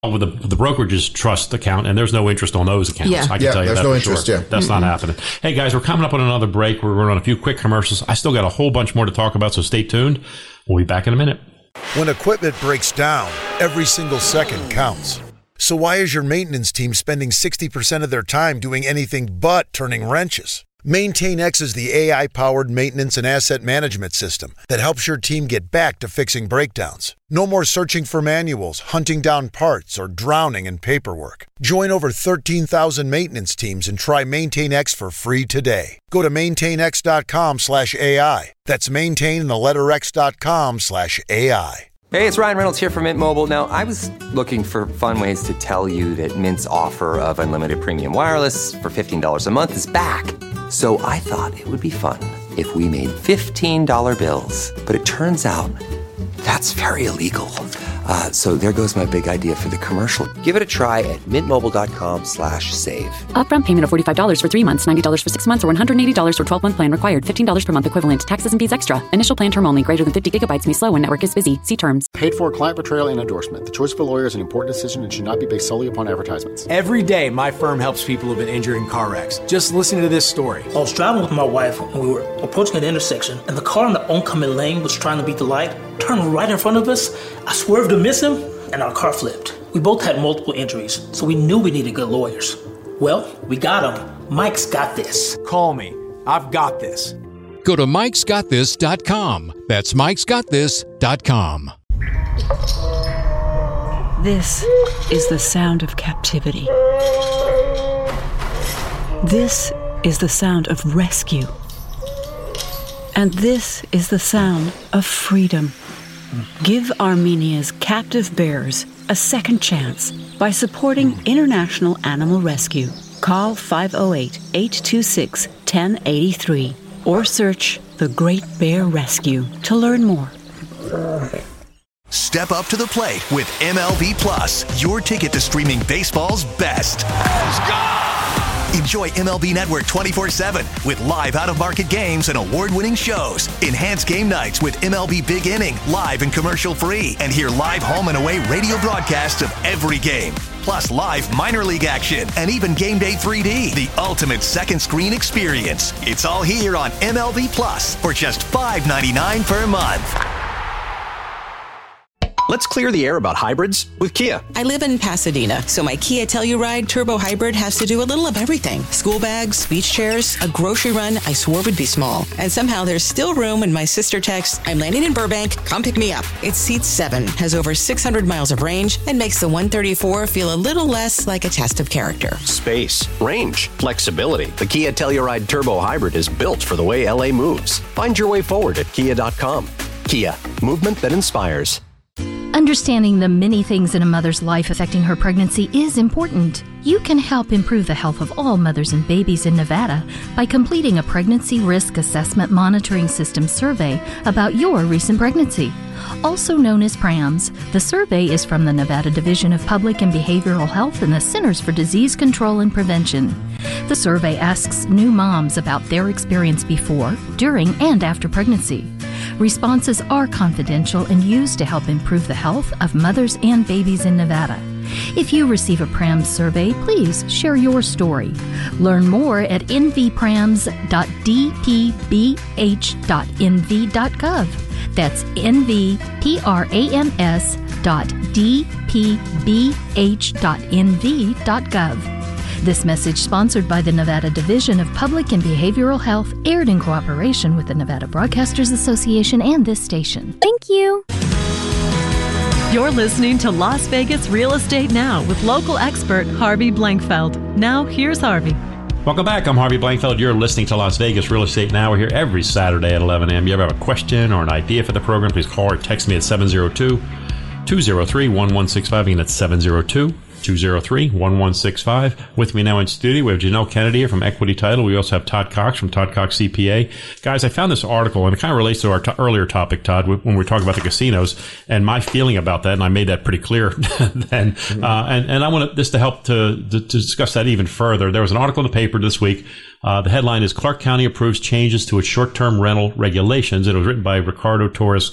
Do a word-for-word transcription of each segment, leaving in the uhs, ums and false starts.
with the, the brokerage's trust account, and there's no interest on those accounts. Yeah. I can yeah, tell you there's that no for interest, sure. yeah. That's mm-hmm. not happening. Hey, guys, we're coming up on another break. We're running a few quick commercials. I still got a whole bunch more to talk about, so stay tuned. We'll be back in a minute. When equipment breaks down, every single second counts. So why is your maintenance team spending sixty percent of their time doing anything but turning wrenches? MaintainX is the A I-powered maintenance and asset management system that helps your team get back to fixing breakdowns. No more searching for manuals, hunting down parts, or drowning in paperwork. Join over thirteen thousand maintenance teams and try MaintainX for free today. Go to maintainx.com slash AI. That's maintain the letter x.com slash AI. Hey, it's Ryan Reynolds here from Mint Mobile. Now, I was looking for fun ways to tell you that Mint's offer of unlimited premium wireless for fifteen dollars a month is back. So I thought it would be fun if we made fifteen dollar bills. But it turns out that's very illegal. Uh, so there goes my big idea for the commercial. Give it a try at mintmobile.com slash save. Upfront payment of forty-five dollars for three months, ninety dollars for six months, or one hundred eighty dollars for twelve-month plan required. fifteen dollars per month equivalent. Taxes and fees extra. Initial plan term only. Greater than fifty gigabytes may slow when network is busy. See terms. Paid for client betrayal and endorsement. The choice of a lawyer is an important decision and should not be based solely upon advertisements. Every day, my firm helps people who have been injured in car wrecks. Just listen to this story. I was driving with my wife, and we were approaching an intersection, and the car in the oncoming lane was trying to beat the light, turned right in front of us. I swerved to miss him, and our car flipped. We both had multiple injuries, so we knew we needed good lawyers. Well, we got him. Mike's got this. Call me. I've got this. Go to mikes got this dot com. That's mikes got this dot com. This is the sound of captivity. This is the sound of rescue. And this is the sound of freedom. Give Armenia's captive bears a second chance by supporting International Animal Rescue. Call five oh eight, eight two six, one oh eight three or search The Great Bear Rescue to learn more. Step up to the plate with M L B Plus, your ticket to streaming baseball's best. Let's go! Enjoy M L B Network twenty-four seven with live out-of-market games and award-winning shows. Enhance game nights with M L B Big Inning, live and commercial-free. And hear live home and away radio broadcasts of every game. Plus live minor league action and even Game Day three D, the ultimate second screen experience. It's all here on M L B Plus for just five ninety-nine per month. Let's clear the air about hybrids with Kia. I live in Pasadena, so my Kia Telluride Turbo Hybrid has to do a little of everything. School bags, beach chairs, a grocery run I swore would be small. And somehow there's still room when my sister texts, I'm landing in Burbank, come pick me up. It seats seven, has over six hundred miles of range, and makes the one thirty-four feel a little less like a test of character. Space, range, flexibility. The Kia Telluride Turbo Hybrid is built for the way L A moves. Find your way forward at kia dot com. Kia, movement that inspires. Understanding the many things in a mother's life affecting her pregnancy is important. You can help improve the health of all mothers and babies in Nevada by completing a Pregnancy Risk Assessment Monitoring System survey about your recent pregnancy. Also known as PRAMS, the survey is from the Nevada Division of Public and Behavioral Health and the Centers for Disease Control and Prevention. The survey asks new moms about their experience before, during, and after pregnancy. Responses are confidential and used to help improve the health of mothers and babies in Nevada. If you receive a PRAMS survey, please share your story. Learn more at n v prams dot d p b h dot n v dot gov. That's n v prams dot d p b h dot n v dot gov. This message, sponsored by the Nevada Division of Public and Behavioral Health, aired in cooperation with the Nevada Broadcasters Association and this station. Thank you. You're listening to Las Vegas Real Estate Now with local expert Harvey Blankfeld. Now, here's Harvey. Welcome back. I'm Harvey Blankfeld. You're listening to Las Vegas Real Estate Now. We're here every Saturday at eleven a.m. You ever have a question or an idea for the program, please call or text me at seven oh two, two oh three, one one six five. Again, that's seven oh two, two oh three, one one six five. With me now in studio, we have Janelle Kennedy here from Equity Title. We also have Todd Cox from Todd Cox C P A. Guys, I found this article, and it kind of relates to our t- earlier topic, Todd, when we were talking about the casinos, and my feeling about that, and I made that pretty clear then. Mm-hmm. Uh, and, and I want this to help to, to, to discuss that even further. There was an article in the paper this week. Uh, the headline is Clark County approves changes to its short-term rental regulations. It was written by Ricardo Torres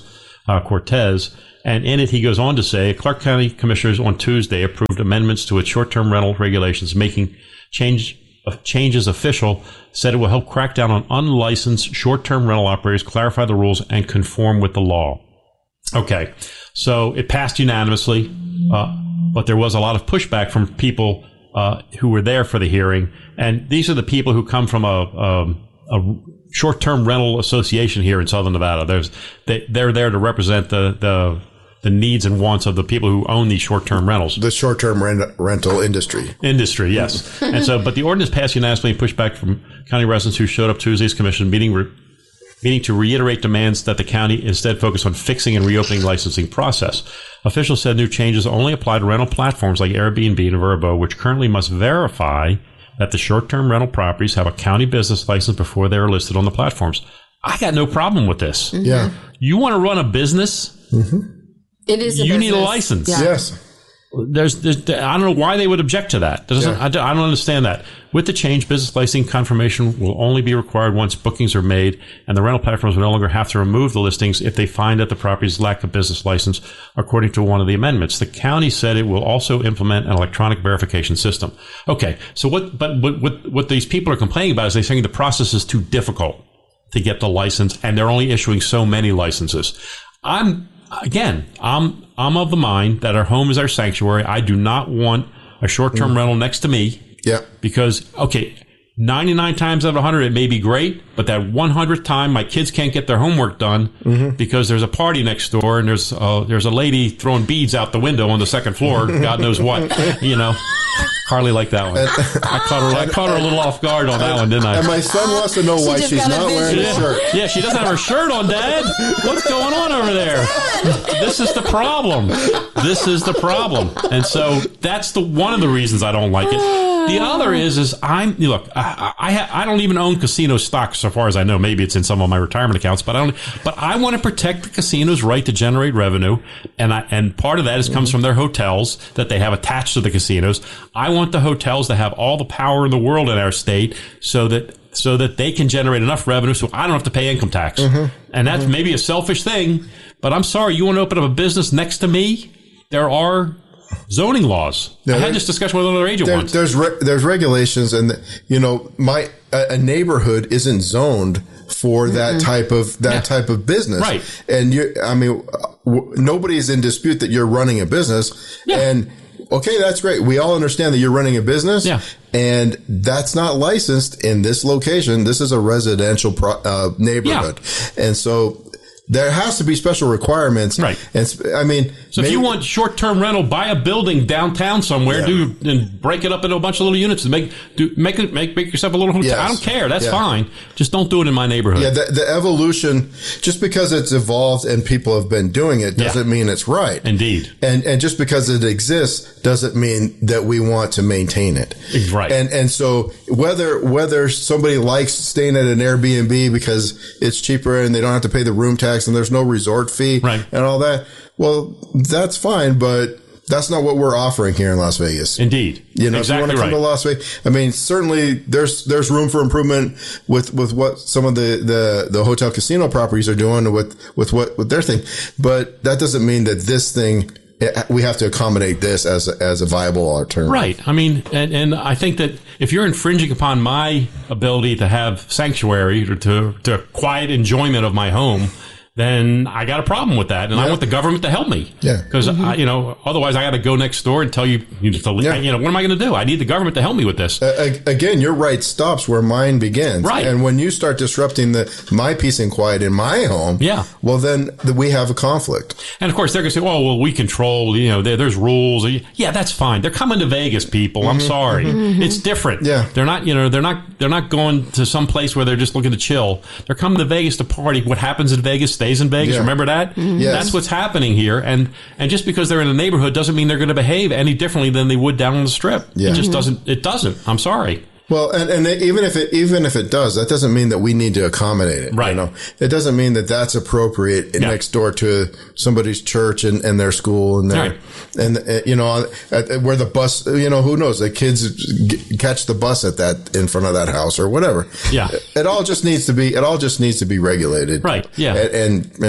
uh, Cortez. And in it, he goes on to say, Clark County commissioners on Tuesday approved amendments to its short-term rental regulations, making change, uh, changes official, said it will help crack down on unlicensed short-term rental operators, clarify the rules, and conform with the law. Okay, so it passed unanimously, uh, but there was a lot of pushback from people uh, who were there for the hearing. And these are the people who come from a, a, a short-term rental association here in Southern Nevada. There's they, they're there to represent the, the the needs and wants of the people who own these short-term rentals. The short-term rent, rental industry. Industry, yes. And so, but the ordinance passed unanimously and pushed back from county residents who showed up Tuesday's commission meeting, re, meeting to reiterate demands that the county instead focus on fixing and reopening licensing process. Officials said new changes only apply to rental platforms like Airbnb and Vrbo, which currently must verify that the short-term rental properties have a county business license before they are listed on the platforms. I got no problem with this. Mm-hmm. Yeah. You want to run a business? Mm-hmm. It is a You business. need a license. Yeah. Yes. There's, there's, I don't know why they would object to that. Doesn't, Yeah. I, don't, I don't understand that. With the change, business licensing confirmation will only be required once bookings are made, and the rental platforms will no longer have to remove the listings if they find that the properties lack a business license, according to one of the amendments. The county said it will also implement an electronic verification system. Okay, so what? But what, what, what these people are complaining about is they're saying the process is too difficult to get the license, and they're only issuing so many licenses. I'm again, I'm I'm of the mind that our home is our sanctuary. I do not want a short-term mm. rental next to me. Yeah. Because, okay, ninety-nine times out of one hundred, it may be great, but that one hundredth time, my kids can't get their homework done mm-hmm. because there's a party next door and there's uh, there's a lady throwing beads out the window on the second floor. God knows what, you know. Carly liked that one. I caught her. I caught her a little off guard on that one, didn't I? And my son wants to know why she's not wearing a shirt. Yeah, she doesn't have her shirt on, Dad. What's going on over there? This is the problem. This is the problem, and so that's the one of the reasons I don't like it. The other is, is I'm look. I I, ha, I don't even own casino stocks, so far as I know. Maybe it's in some of my retirement accounts, but I don't. But I want to protect the casino's right to generate revenue, and I, and part of that is comes from their hotels that they have attached to the casinos. I want the hotels to have all the power in the world in our state, so that so that they can generate enough revenue, so I don't have to pay income tax. Mm-hmm. And that's mm-hmm. maybe a selfish thing, but I'm sorry. You want to open up a business next to me? There are zoning laws. Yeah, I had this discussion with another agent there, once. There's re- there's regulations, and you know, my a, a neighborhood isn't zoned for that mm-hmm. type of that yeah. type of business, right? And you, I mean, w- nobody's in dispute that you're running a business, yeah. and okay, that's great. We all understand that you're running a business, yeah. and that's not licensed in this location. This is a residential pro- uh, neighborhood, yeah. and so. There has to be special requirements. Right. And I mean, so maybe, if you want short-term rental, buy a building downtown somewhere, yeah. do and break it up into a bunch of little units and make do make it make make yourself a little hotel. Yes. I don't care. That's yeah. fine. Just don't do it in my neighborhood. Yeah. The, the evolution, just because it's evolved and people have been doing it, doesn't yeah. mean it's right. Indeed. And and just because it exists doesn't mean that we want to maintain it. Right. And and so whether whether somebody likes staying at an Airbnb because it's cheaper and they don't have to pay the room tax and there's no resort fee right. and all that. Well, that's fine, but that's not what we're offering here in Las Vegas. Indeed. You know, exactly if you want to come right. to Las Vegas, I mean, certainly there's, there's room for improvement with, with what some of the, the, the hotel casino properties are doing with, with what, with their thing. But that doesn't mean that this thing, we have to accommodate this as a, as a viable alternative. Right. I mean, and, and I think that if you're infringing upon my ability to have sanctuary or to, to quiet enjoyment of my home, then I got a problem with that, and yeah. I want the government to help me. Yeah, because mm-hmm. you know, otherwise I got to go next door and tell you, you, to, yeah. you know, what am I going to do? I need the government to help me with this. Uh, again, your right stops where mine begins. Right, and when you start disrupting the my peace and quiet in my home, yeah, well then the, we have a conflict. And of course they're going to say, "Oh, well, we control. You know, there, there's rules." Yeah, that's fine. They're coming to Vegas, people. Mm-hmm. I'm sorry, mm-hmm. it's different. Yeah, they're not. You know, they're not. They're not going to some place where they're just looking to chill. They're coming to Vegas to party. What happens in Vegas stays in Vegas. Yeah. Remember that? Mm-hmm. Yes. That's what's happening here. And and just because they're in a neighborhood doesn't mean they're going to behave any differently than they would down on the strip. Yeah. It just mm-hmm. doesn't. It doesn't. I'm sorry. Well, and, and even if it even if it does, that doesn't mean that we need to accommodate it. Right. You know, it doesn't mean that that's appropriate yeah. next door to somebody's church and, and their school and their, right. and uh, you know, at, at where the bus, you know, who knows, the kids g- catch the bus at that in front of that house or whatever. Yeah. It all just needs to be. It all just needs to be regulated. Right. Yeah. And. and, and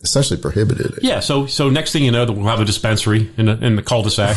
essentially prohibited it. Yeah. So so next thing you know, we'll have a dispensary in the, in the cul-de-sac.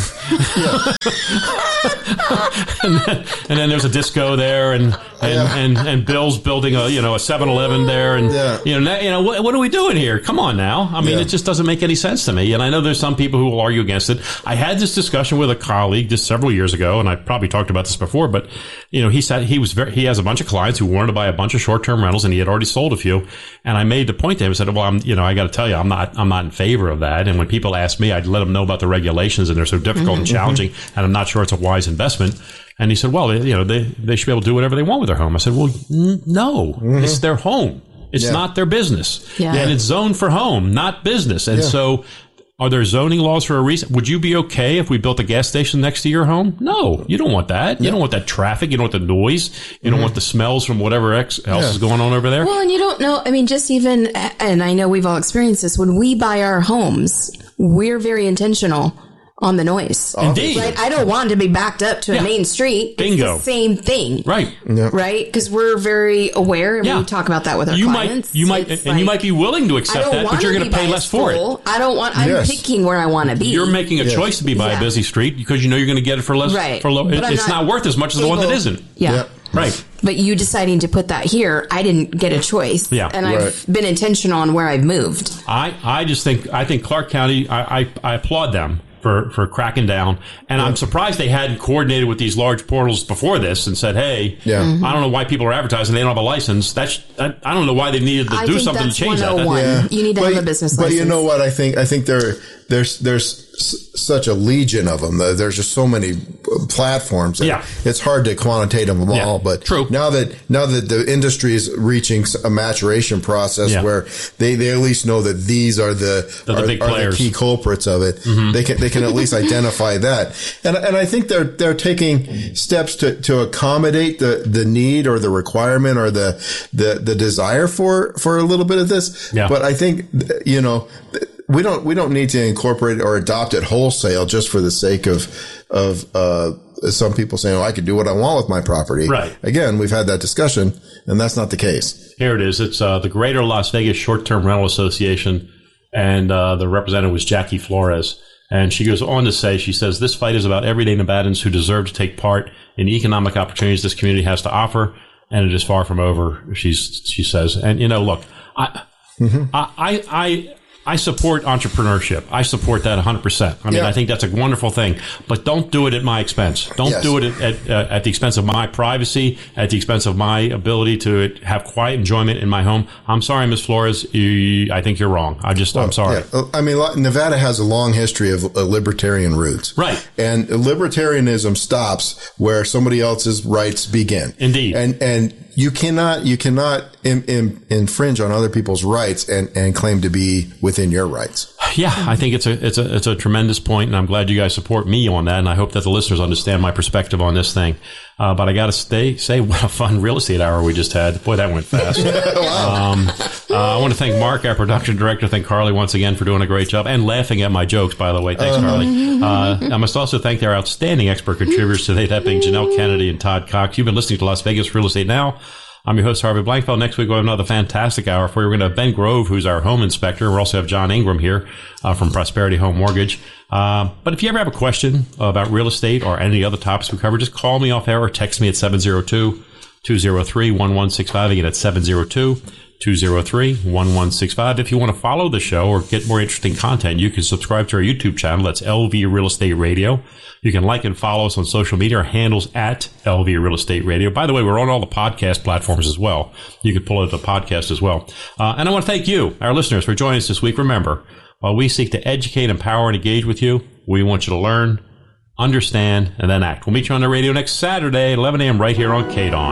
and, then, and then there's a disco there, and and, yeah. and, and Bill's building a you know a seven eleven there, and yeah. you know now, you know what, what are we doing here? Come on now. I mean, yeah. it just doesn't make any sense to me. And I know there's some people who will argue against it. I had this discussion with a colleague just several years ago, and I probably talked about this before, but you know he said he was very, he has a bunch of clients who wanted to buy a bunch of short-term rentals, and he had already sold a few. And I made the point to him and said, well, I'm you know I got to tell you, I'm not I'm not in favor of that. And when people ask me, I'd let them know about the regulations, and they're so difficult mm-hmm, and challenging, mm-hmm. and I'm not sure it's a wise investment. And he said, well, you know, they, they should be able to do whatever they want with their home. I said, well, n- no, mm-hmm. it's their home. It's yeah. not their business. Yeah. And it's zoned for home, not business. And yeah. so are there zoning laws for a reason? Would you be okay if we built a gas station next to your home? No, you don't want that. You yeah. don't want that traffic. You don't want the noise. You mm-hmm. don't want the smells from whatever else yeah. is going on over there. Well, and you don't know. I mean, just even, and I know we've all experienced this, when we buy our homes, we're very intentional on the noise. Indeed. Right? I don't want to be backed up to yeah. a main street. Bingo. It's the same thing. Right. Yeah. Right? Because we're very aware, and yeah. we talk about that with our you clients. Might, you might, and like, you might be willing to accept that, but you're going to pay less for it. I don't want, I'm yes. picking where I want to be. You're making a yes. choice to be by yeah. a busy street because you know you're going to get it for less. Right. For low. It, it's not, not worth as much as able, the one that isn't. Yeah. yeah. Right. But you deciding to put that here, I didn't get a choice. Yeah. And right. I've been intentional on where I've moved. I, I just think, I think Clark County, I, I, I applaud them for, for cracking down. And yeah. I'm surprised they hadn't coordinated with these large portals before this and said, hey, yeah. mm-hmm. I don't know why people are advertising. They don't have a license. That's, I, I don't know why they needed to I do something to change that. Yeah. You need to but, have a business but license. But you know what? I think, I think there, there's, there's such a legion of them. There's just so many platforms. Yeah. It's hard to quantitate them yeah. all. But True. now that, now that the industry is reaching a maturation process yeah. where they, they at least know that these are the, the, are, big are players. the key culprits of it. Mm-hmm. They can, they can at least identify that. And, and I think they're, they're taking steps to, to accommodate the, the need or the requirement or the, the, the desire for, for a little bit of this. Yeah. But I think, you know, we don't, we don't need to incorporate or adopt it wholesale just for the sake of, of, uh, some people saying, oh, I can do what I want with my property. Right. Again, we've had that discussion, and that's not the case. Here it is. It's, uh, the Greater Las Vegas Short-Term Rental Association, and, uh, the representative was Jackie Flores. And she goes on to say, she says, this fight is about everyday Nevadans who deserve to take part in the economic opportunities this community has to offer, and it is far from over, she's, she says. And, you know, look, I, mm-hmm. I, I, I I support entrepreneurship. I support that one hundred percent. I mean, yeah. I think that's a wonderful thing. But don't do it at my expense. Don't yes. do it at, at, uh, at the expense of my privacy, at the expense of my ability to have quiet enjoyment in my home. I'm sorry, Miz Flores. You, I think you're wrong. I just, well, I'm sorry. Yeah. I mean, Nevada has a long history of uh, libertarian roots. Right. And libertarianism stops where somebody else's rights begin. Indeed. And, and, You cannot, you cannot im, im, infringe on other people's rights and, and claim to be within your rights. Yeah, I think it's a, it's a, it's a tremendous point, and I'm glad you guys support me on that. And I hope that the listeners understand my perspective on this thing. Uh, but I got to stay, say what a fun real estate hour we just had. Boy, that went fast. Wow. Um, uh, I want to thank Mark, our production director. Thank Carly once again for doing a great job and laughing at my jokes, by the way. Thanks, uh-huh. Carly. Uh, I must also thank their outstanding expert contributors today, that being Janelle Kennedy and Todd Cox. You've been listening to Las Vegas Real Estate Now. I'm your host, Harvey Blankfeld. Next week, we'll have another fantastic hour for you. We're going to have Ben Grove, who's our home inspector. We'll also have John Ingram here uh, from Prosperity Home Mortgage. Uh, but if you ever have a question about real estate or any other topics we cover, just call me off air or text me at seven zero two, two zero three, one one six five. Again, it's seven zero two, two zero three, one one six five. If you want to follow the show or get more interesting content, you can subscribe to our YouTube channel. That's L V Real Estate Radio. You can like and follow us on social media. Our handle's at L V Real Estate Radio. By the way, we're on all the podcast platforms as well. You can pull it the podcast as well. Uh, and I want to thank you, our listeners, for joining us this week. Remember, while we seek to educate, empower, and engage with you, we want you to learn, understand, and then act. We'll meet you on the radio next Saturday at eleven a.m. right here on K D O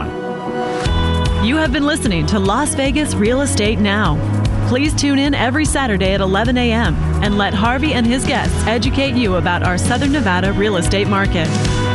N. You have been listening to Las Vegas Real Estate Now. Please tune in every Saturday at eleven a.m. and let Harvey and his guests educate you about our Southern Nevada real estate market.